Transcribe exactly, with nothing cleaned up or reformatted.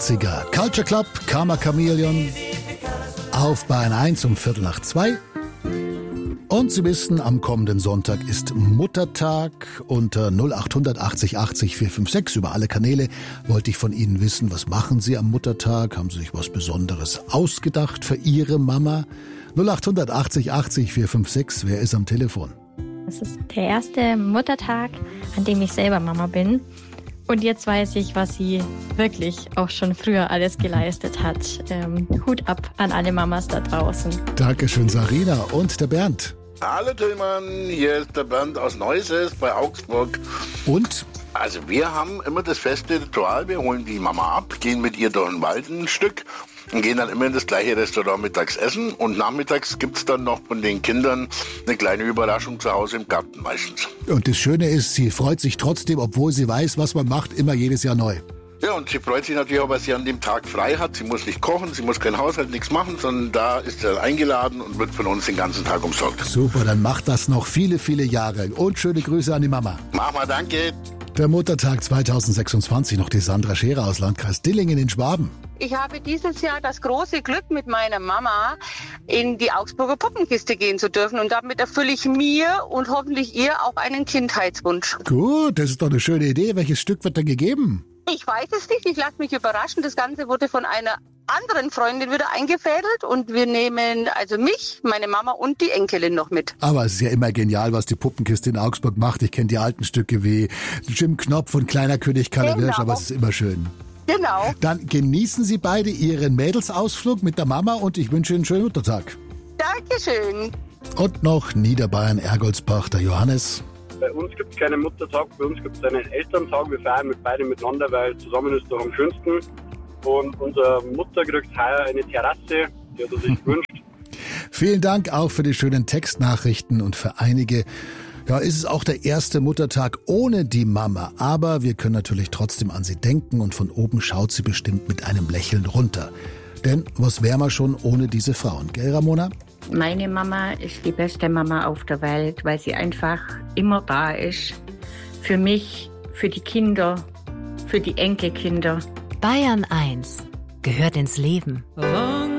achtziger. Culture Club, Karma Chameleon. Auf Bayern eins um Viertel nach zwei. Und Sie wissen, am kommenden Sonntag ist Muttertag. Unter null acht hundert achtzig achtzig vier fünf sechs über alle Kanäle wollte ich von Ihnen wissen, was machen Sie am Muttertag? Haben Sie sich was Besonderes ausgedacht für Ihre Mama? null acht hundert achtzig achtzig vier fünf sechs, wer ist am Telefon? Es ist der erste Muttertag, an dem ich selber Mama bin. Und jetzt weiß ich, was sie wirklich auch schon früher alles geleistet hat. Ähm, Hut ab an alle Mamas da draußen. Dankeschön, Sarina. Und der Bernd. Hallo Tillmann, hier ist der Bernd aus Neuses bei Augsburg. Und? Also wir haben immer das feste Ritual, wir holen die Mama ab, gehen mit ihr durch den Wald ein Stück und gehen dann immer in das gleiche Restaurant mittags essen. Und nachmittags gibt's dann noch von den Kindern eine kleine Überraschung zu Hause im Garten meistens. Und das Schöne ist, sie freut sich trotzdem, obwohl sie weiß, was man macht, immer jedes Jahr neu. Ja, und sie freut sich natürlich auch, weil sie an dem Tag frei hat. Sie muss nicht kochen, sie muss kein Haushalt, nichts machen, sondern da ist sie eingeladen und wird von uns den ganzen Tag umsorgt. Super, dann macht das noch viele, viele Jahre. Und schöne Grüße an die Mama. Mama, danke. Der Muttertag zweitausendsechsundzwanzig, noch die Sandra Scherer aus Landkreis Dillingen in Schwaben. Ich habe dieses Jahr das große Glück, mit meiner Mama in die Augsburger Puppenkiste gehen zu dürfen. Und damit erfülle ich mir und hoffentlich ihr auch einen Kindheitswunsch. Gut, das ist doch eine schöne Idee. Welches Stück wird denn gegeben? Ich weiß es nicht, ich lasse mich überraschen. Das Ganze wurde von einer anderen Freundin wieder eingefädelt und wir nehmen also mich, meine Mama und die Enkelin noch mit. Aber es ist ja immer genial, was die Puppenkiste in Augsburg macht. Ich kenne die alten Stücke wie Jim Knopf und Kleiner König Kalle Genau. Wirsch, aber es ist immer schön. Genau. Dann genießen Sie beide Ihren Mädelsausflug mit der Mama und ich wünsche Ihnen einen schönen Muttertag. Dankeschön. Und noch Niederbayern, Ergoldsbach, der Johannes. Bei uns gibt es keinen Muttertag, bei uns gibt es einen Elterntag. Wir feiern mit beiden miteinander, weil zusammen ist doch am schönsten. Und unsere Mutter kriegt heuer eine Terrasse, die hat er sich gewünscht. Vielen Dank auch für die schönen Textnachrichten und für einige. Ja, ist es auch der erste Muttertag ohne die Mama. Aber wir können natürlich trotzdem an sie denken und von oben schaut sie bestimmt mit einem Lächeln runter. Denn was wären wir schon ohne diese Frauen, gell Ramona? Meine Mama ist die beste Mama auf der Welt, weil sie einfach immer da ist. Für mich, für die Kinder, für die Enkelkinder. Bayern eins gehört ins Leben. Oh.